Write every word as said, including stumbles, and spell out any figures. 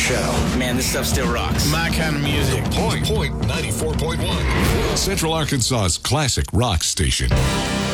show. Man, this stuff still rocks. My kind of music. Point, point ninety-four point one. Central Arkansas's classic rock station.